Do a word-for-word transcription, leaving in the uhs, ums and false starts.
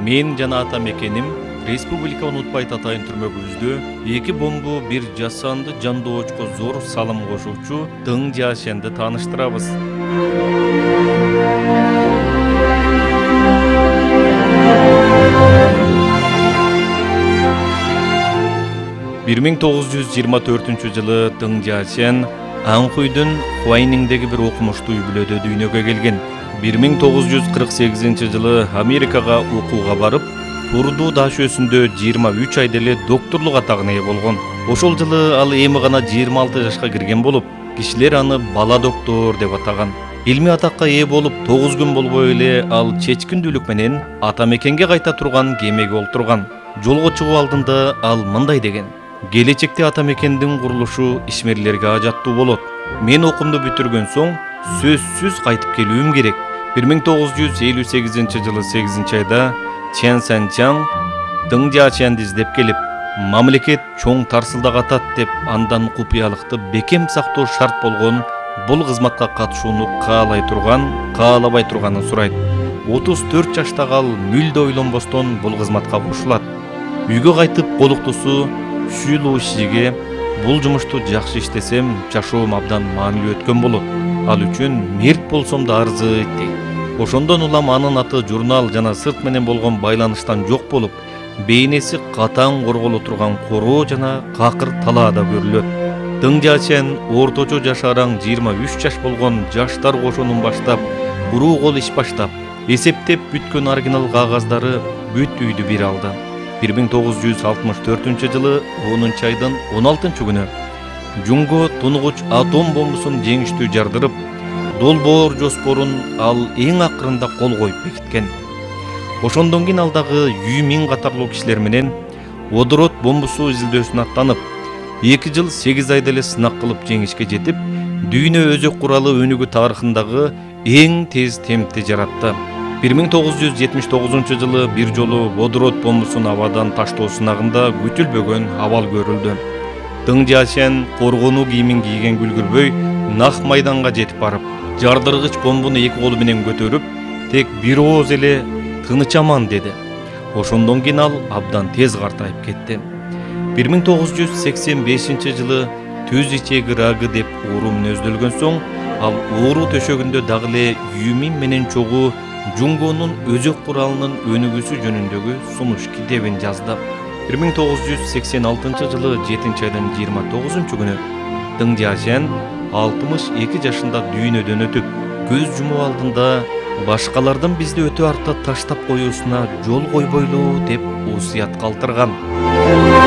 Мен жана ата мекеним республика унутпай татайын түрмөгүбүздө эки бомбу бир жасанды жандоочко зор салым кошуучу Дың Жашенди тааныштырабыз. бир миң тогуз жүз жыйырма төртүнчү жылы Дың Жашен Анхуйдун Хуайниңдеги бир окумуштуу үй бүлөдө дүйнөгө келген. бир миң тогуз жүз кырк сегизинчи жылы Америкага окууга барып, Пурду дашөсүндө жыйырма үч айда эле докторлук атагына ээ болгон. Ошол жылы ал эми гана жыйырма алты жашка кирген болуп, кишилер аны бала доктор деп атаган. Илмий атакка ээ болуп тогуз күн болбой эле ал чечкиндүүлүк менен ата мекенге кайта турган кемеге олтурган. Жолго чыгуу алдында ал мындай деген: келечекте ата мекендин курулушу ишмерлерге ажаттуу болот. Мен окуумду бүтүргөн соң сөзсүз кайтып келүүм керек. бир миң тогуз жүз элүү сегизинчи жылы сегизинчи айда Чен Сэнчаң Дың Жашенди издеп келип, мамлекет чоң тарсылдак атат деп андан купуялыкты бекем сактоо шарт болгон бул кызматка катышууну каалай турган, каалабай турганын сурайт. отуз төрт жаштагы ал мүлдө ойлонбостон бул кызматка кошулат. Үйгө кайтып колуктусу Шүлу Шиге бул жумушту жакшы иштесем, жашоом абдан маанилүү өткөн болот. Ал үчүн мерт болсом да арзыйт дейт. Ошондон улам анын аты журнал жана сырт менен болгон байланыштан жок болуп, бейнеси катаң корголо турган короо жана какыр талаада көрүлөт. Дың Жашен орточо жаш араң жыйырма үч жаш болгон жаштар кошунун баштап, куруу кол иш баштап, эсептеп бүткөн оригинал кагаздары бүт үйдү бир алды. бир миң тогуз жүз алтымыш төртүнчү жылы онунчу айдын он алтынчы күнү Жунго тунугуч атом бомбусун жеңиштүү жардырып, долбоор жоспорун ал эң акырында кол коюп бекиткен. Ошондон кийин ал дагы Ю Мин катарлуу кишилер менен водород бомбусу изилдөөсүнө аттанып, эки жыл сегиз айда эле сынак кылып жеңишке жетип, дүйнө өзөк куралы өнүгүү тарыхындагы эң тез темпти жаратты. бир миң тогуз жүз жетимиш тогузунчу жылы бир жолу водород бомбусун абадан таштоо сынагында күтүлбөгөн абал көрүлдү. Дың Жашен коргонуу кийимин кийген күлгүрбөй нак майданга жетип барып, жардыргыч бомбуну эки колу менен көтөрүп, тек бир ооз эле тынычаман деди. Ошондон кийин ал абдан тез картайып кетти. бир миң тогуз жүз сексен бешинчи жылы түз ичеги рагы деп оору менен өздөлгөн соң, ал оору төшөгүндө дагы эле Ю Мин менен чогуу Жунгонун өзөк куралынын өнүгүүсү жөнүндөгү сунуш китебин жазды. бир миң тогуз жүз сексен алтынчы жылы жетинчи айдын жыйырма тогузунчу күнү Дың Жашен алтымыш эки жашында дүйнөдөн өтүп, көз жумуу алдында башкалардын бизди өтө артта таштап коюусуна жол койбойлу деп усуят калтырган.